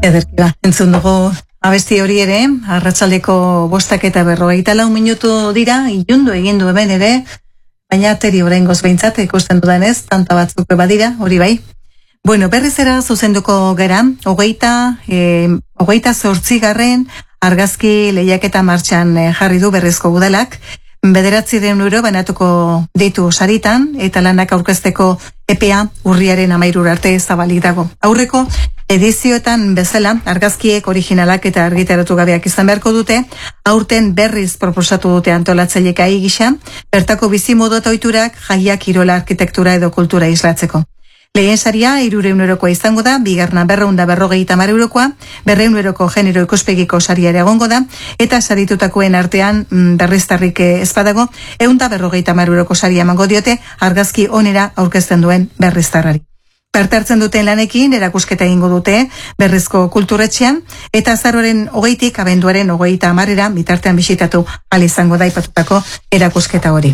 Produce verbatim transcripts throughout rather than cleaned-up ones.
Ederki ba, entzun dugu abesti hori ere, arratsaldeko bostak eta berrogeita lau minutu dira, ilundu egin du hemen ere, baina teri oraingoz behintzat ikusten dudanez, tanta batzuk badira, hori bai. Bueno, berriz era zuzenduko gara, hogeita, e, hogeita zortzigarren argazki lehiaketa martxan e, jarri du berrizko udalak, bederatzi den euro banatuko ditu saritan, eta lanak aurkezteko epea urriaren amairur arte zabalik dago. Aurreko edizioetan bezala, argazkiek originalak eta argitaratu gabeak izan beharko dute, aurten berriz proposatu dute antolatzailek ai gisa, bertako bizimodu eta ohiturak, jaia, kirola, arkitektura edo kultura islatzeko. Lehen saria, hirureun eurokoa izango da, bigarna berreunda berrogeita hamar eurokoa, berreun euroko genero ikuspegiko saria ere egongo da, eta saritutakoen artean berriztarrik ez badago, eunda berrogeita hamar euroko saria emango diote, argazki onera aurkezten duen berriztarrari. Parte hartzen duten lanekin erakusketa egingo dute berrizko kulturetxean, eta azaroaren hogeitik abenduaren hogeita hamarera bitartean bisitatu ahal izango da aipatutako erakusketa hori.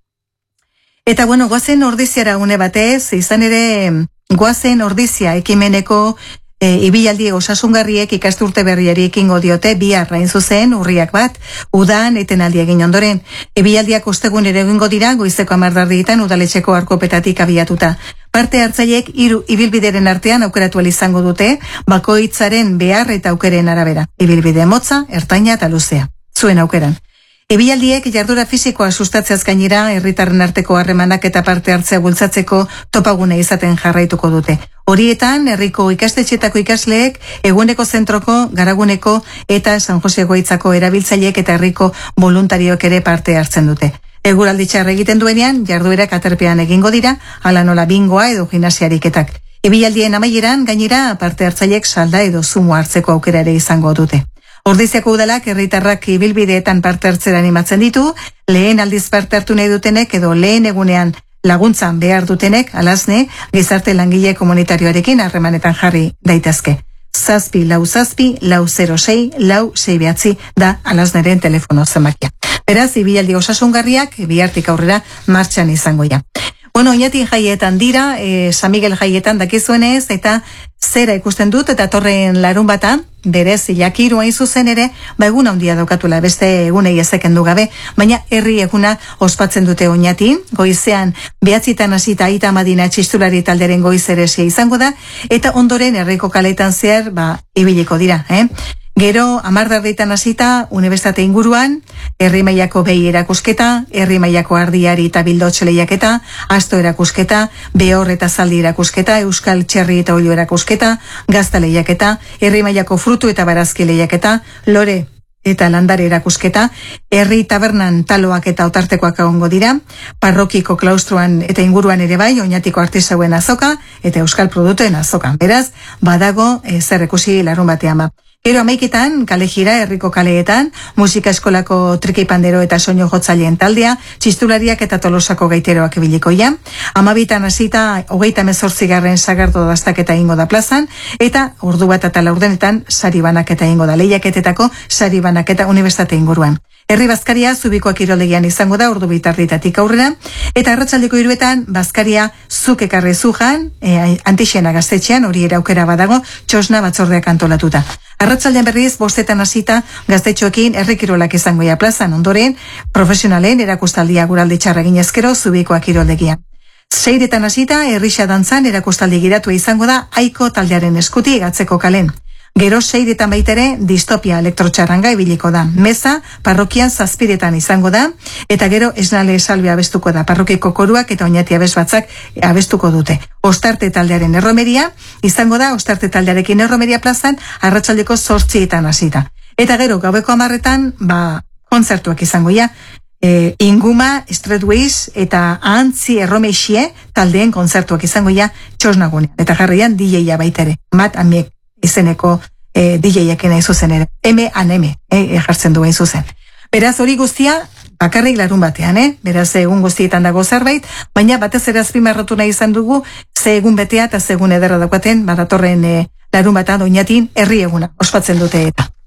Eta bueno, goazen ordiziara une batez, izan ere goazen ordizia ekimeneko e, ibilaldi osasungarriek ikasturte berriari ekingo diote bihar hain zuzen urriak bat, udan etenaldi egin ondoren. Ibilaldiak ostegun ere egingo dira goizeko hamardardietan udaletxeko arkopetatik abiatuta. Parte hartzaileek hiru ibilbideren artean aukeratu ahal izango dute, bakoitzaren behar eta aukeren arabera. Ibilbide motza, ertaina eta luzea. Zuen aukeran. Ibilaldiek jardura fisikoa sustatzeaz gainera, herritarren arteko harremanak eta parte hartzea bultzatzeko topagune izaten jarraituko dute. Horietan, herriko ikastetxetako ikasleek, eguneko zentroko, garaguneko eta San Jose Goitzako erabiltzaileek eta herriko voluntariok ere parte hartzen dute. Eguraldi txarra egiten duenean, jarduerak aterpean egingo dira, hala nola bingoa edo gimnasiariketak. Ibialdien amaieran, gainera, parte hartzaileek salda edo zumo hartzeko aukera ere izango dute. Ordiziako udalak herritarrak ibilbideetan parte hartzera animatzen ditu, lehen aldiz parte hartu nahi dutenek edo lehen egunean laguntzan behar dutenek, alazne, gizarte langile komunitarioarekin harremanetan jarri daitezke. Zazpi, lau zazpi, lau zero sei, lau sei behatzi da alazneren telefono zenbakia. Beraz, ibilaldi osasungarriak bihartik aurrera martxan izango ja. Bueno, oinatin jaietan dira, e, San Miguel jaietan dakizuenez, eta zera ikusten dut, eta torren larun bata, berez, jakiru hain zuzen ere, ba egun handia daukatula, beste egunei ezeken du gabe, baina herri eguna ospatzen dute oinatin, goizean behatzitan hasita aita madina txistulari talderen goizeresia izango da, eta ondoren herriko kaletan zehar, ba, ibiliko dira, eh? Gero, amardardeitan hasita, unibertsitate inguruan, herri mailako behi erakusketa, herri mailako ardiari eta bildotxe lehiaketa, asto erakusketa, behor eta zaldi erakusketa, euskal txerri eta olio erakusketa, gazta lehiaketa, herri mailako frutu eta barazki lehiaketa, lore eta landare erakusketa, herri tabernan taloak eta otartekoak egongo dira, parrokiko klaustroan eta inguruan ere bai, oinatiko artisauen azoka eta euskal produktuen azoka. Beraz, badago e, zer ikusi larun batean ba. Gero amaiketan, kale jira, herriko kaleetan, musika eskolako trikipandero eta soinu jotzaileen taldea, txistulariak eta tolosako gaiteroak ebiliko ja. Amabitan hasita, hogeita mezortzigarren sagardo dastaketa ingo da plazan, eta ordu bat eta laurdenetan sari banaketa ingo da, lehiaketetako sari banaketa unibertsitate inguruan. Herri bazkaria zubikoak kirolegian izango da ordu bitarditatik aurrera, eta arratsaldeko hiruetan bazkaria zuk ekarri zujan, e, antixena gaztetxean, hori ere aukera badago, txosna batzordeak antolatuta. Arratsaldean berriz, bostetan hasita gaztetxoekin herri kirolak izango ja plazan, ondoren, profesionalen erakustaldia guraldi txarra ginezkero zubikoak kiroldegian. Seiretan hasita, herrixa dantzan erakustaldi giratua izango da aiko taldearen eskuti gatzeko kalen. Gero seiretan baitere distopia elektrotxarranga ibiliko da. Meza, parrokian zazpiretan izango da, eta gero esnale salbe abestuko da. Parrokiko koruak eta oinati abes batzak abestuko dute. Ostarte taldearen erromeria, izango da, ostarte taldearekin erromeria plazan, arratsaldeko zortzietan hasita. Eta gero, gaueko hamarretan, ba, kontzertuak izango ja, e, inguma, Streetways eta ahantzi erromeixie taldeen kontzertuak izango ja txosnagunean. Eta jarrian D J-a baitere, mat amiek izeneko e, D J-ak nahi zuzen ere. M and M, e, jartzen duen zuzen. Beraz hori guztia, bakarrik larun batean, eh? Beraz egun guztietan dago zerbait, baina batez ere azpimarratu nahi izan dugu, ze egun betea eta ze egun ederra daukaten, badatorren e, larun bata doinatin herri eguna ospatzen dute eta.